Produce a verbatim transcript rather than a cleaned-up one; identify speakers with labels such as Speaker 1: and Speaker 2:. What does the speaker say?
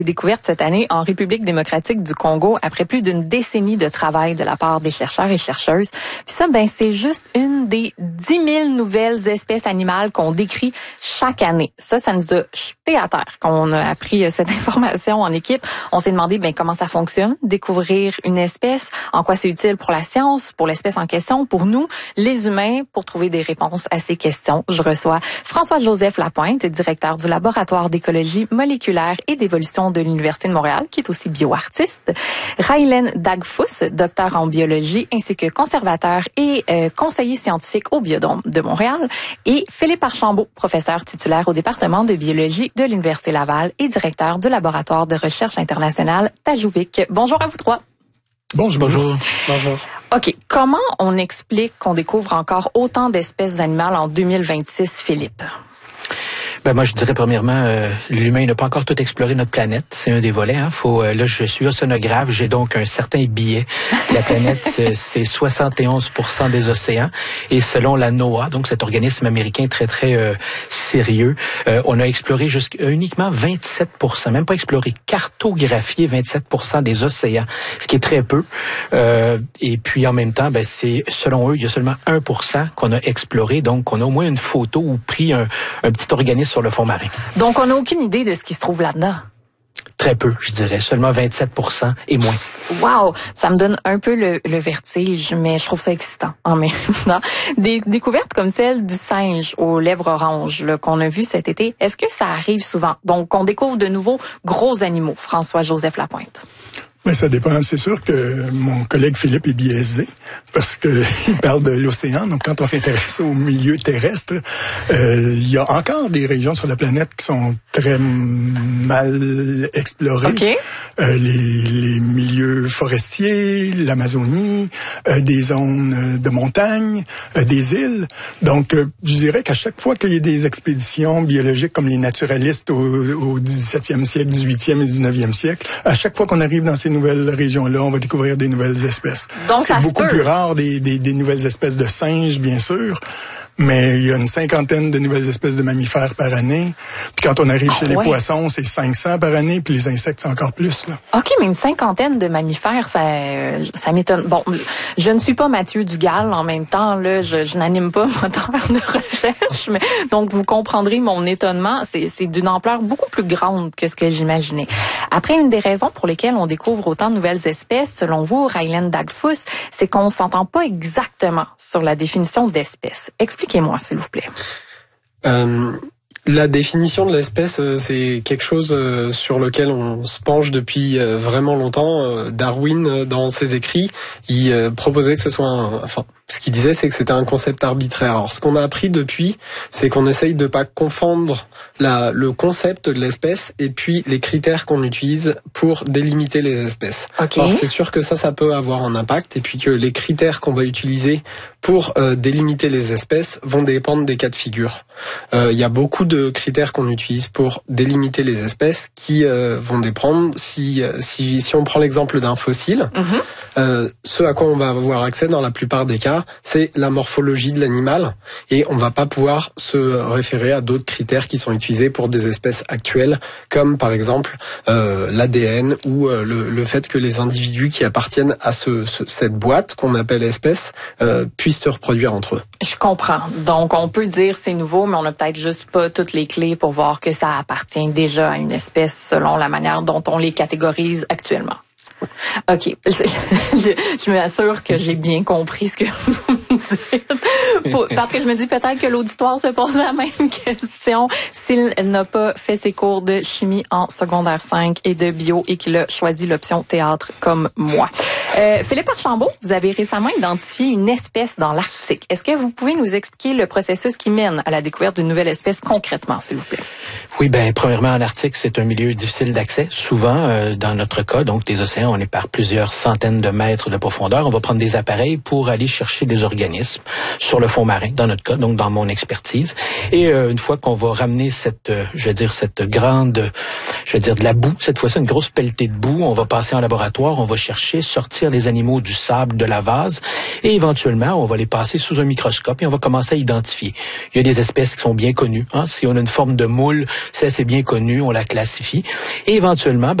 Speaker 1: Découverte cette année en République démocratique du Congo après plus d'une décennie de travail de la part des chercheurs et chercheuses. Puis ça, ben c'est juste une des dix mille nouvelles espèces animales qu'on décrit chaque année. Ça, ça nous a jeté à terre quand on a appris cette information en équipe. On s'est demandé ben comment ça fonctionne, découvrir une espèce, en quoi c'est utile pour la science, pour l'espèce en question, pour nous, les humains, pour trouver des réponses à ces questions. Je reçois François-Joseph Lapointe, directeur du laboratoire d'écologie moléculaire et d'évolution de l'Université de Montréal, qui est aussi bioartiste, Raylène Dagfous, docteur en biologie, ainsi que conservateur et euh, conseiller scientifique au Biodôme de Montréal, et Philippe Archambault, professeur titulaire au département de biologie de l'Université Laval et directeur du laboratoire de recherche internationale Tajuvik. Bonjour à vous trois.
Speaker 2: Bonjour. Bonjour. Bonjour.
Speaker 1: OK. Comment on explique qu'on découvre encore autant d'espèces animales en deux mille vingt-six, Philippe?
Speaker 3: Ben moi je dirais premièrement, euh, l'humain n'a pas encore tout exploré notre planète. C'est un des volets. Hein. Faut euh, là je suis océanographe, j'ai donc un certain billet. La planète euh, c'est soixante et onze pour cent des océans et selon la NOAA, donc cet organisme américain très très euh, sérieux, euh, on a exploré jusqu'à uniquement vingt-sept pour cent, même pas exploré, cartographié vingt-sept pour cent des océans, ce qui est très peu. Euh, et puis en même temps, ben c'est selon eux il y a seulement un pour cent qu'on a exploré, donc on a au moins une photo ou pris un, un petit organisme sur le fond marin.
Speaker 1: Donc, on n'a aucune idée de ce qui se trouve là-dedans.
Speaker 3: Très peu, je dirais. Seulement vingt-sept pour cent et moins.
Speaker 1: Wow! Ça me donne un peu le, le vertige, mais je trouve ça excitant en même temps. Des découvertes comme celle du singe aux lèvres oranges là, qu'on a vu cet été, est-ce que ça arrive souvent? Donc, on découvre de nouveaux gros animaux. François-Joseph Lapointe.
Speaker 2: Oui, ça dépend. C'est sûr que mon collègue Philippe est biaisé parce que il parle de l'océan. Donc, quand on s'intéresse au milieu terrestre, euh, il y a encore des régions sur la planète qui sont très mal explorées.
Speaker 1: Okay.
Speaker 2: Euh, les, les milieux forestiers, l'Amazonie, euh, des zones de montagne, euh, des îles. Donc, euh, je dirais qu'à chaque fois qu'il y a des expéditions biologiques comme les naturalistes au, au dix-septième siècle, dix-huitième et dix-neuvième siècle, à chaque fois qu'on arrive dans ces nouvelles régions-là, on va découvrir des nouvelles espèces.
Speaker 1: Donc,
Speaker 2: c'est beaucoup plus rare des, des, des nouvelles espèces de singes, bien sûr, mais il y a une cinquantaine de nouvelles espèces de mammifères par année. Puis quand on arrive
Speaker 1: ah,
Speaker 2: chez
Speaker 1: ouais.
Speaker 2: les poissons, c'est cinq cents par année, puis les insectes, c'est encore plus. Là.
Speaker 1: OK, mais une cinquantaine de mammifères, ça, ça m'étonne. Bon, je ne suis pas Mathieu Dugal en même temps, là, je, je n'anime pas moteur de recherche, mais donc vous comprendrez mon étonnement. C'est, c'est d'une ampleur beaucoup plus grande que ce que j'imaginais. Après, une des raisons pour lesquelles on découvre autant de nouvelles espèces, selon vous, Raylène Dagfous, c'est qu'on s'entend pas exactement sur la définition d'espèce. Expliquez-moi, s'il vous plaît.
Speaker 4: Euh, la définition de l'espèce, euh, c'est quelque chose euh, sur lequel on se penche depuis euh, vraiment longtemps. Euh, Darwin, euh, dans ses écrits, il euh, proposait que ce soit un... Enfin, ce qu'il disait, c'est que c'était un concept arbitraire. Alors, ce qu'on a appris depuis, c'est qu'on essaye de pas confondre la, le concept de l'espèce et puis les critères qu'on utilise pour délimiter les espèces.
Speaker 1: Okay.
Speaker 4: Alors, c'est sûr que ça, ça peut avoir un impact et puis que les critères qu'on va utiliser pour euh, délimiter les espèces vont dépendre des cas de figure. Il euh, y a beaucoup de critères qu'on utilise pour délimiter les espèces qui euh, vont dépendre. Si, si, si on prend l'exemple d'un fossile, mm-hmm. euh, ce à quoi on va avoir accès dans la plupart des cas, c'est la morphologie de l'animal et on va pas pouvoir se référer à d'autres critères qui sont utilisés pour des espèces actuelles, comme par exemple euh, l'A D N ou euh, le, le fait que les individus qui appartiennent à ce, ce, cette boîte qu'on appelle espèce euh, puissent se reproduire entre eux.
Speaker 1: Je comprends. Donc, on peut dire c'est nouveau, mais on n'a peut-être juste pas toutes les clés pour voir que ça appartient déjà à une espèce selon la manière dont on les catégorise actuellement. OK. Je, je m'assure que j'ai bien compris ce que vous me dites. Parce que je me dis peut-être que l'auditoire se pose la même question s'il n'a pas fait ses cours de chimie en secondaire cinq et de bio et qu'il a choisi l'option théâtre comme moi. Euh, Philippe Archambault, vous avez récemment identifié une espèce dans l'Arctique. Est-ce que vous pouvez nous expliquer le processus qui mène à la découverte d'une nouvelle espèce concrètement, s'il vous plaît?
Speaker 3: Oui, ben premièrement, en Arctique, c'est un milieu difficile d'accès. Souvent, euh, dans notre cas, donc des océans, on est par plusieurs centaines de mètres de profondeur. On va prendre des appareils pour aller chercher des organismes. micro-organismes sur le fond marin, dans notre cas, donc dans mon expertise. Et euh, une fois qu'on va ramener cette, euh, je veux dire, cette grande, je veux dire, de la boue, cette fois-ci une grosse pelletée de boue, on va passer en laboratoire, on va chercher, sortir les animaux du sable, de la vase, et éventuellement, on va les passer sous un microscope et on va commencer à identifier. Il y a des espèces qui sont bien connues. Hein? Si on a une forme de moule, c'est assez bien connu, on la classifie. Et éventuellement,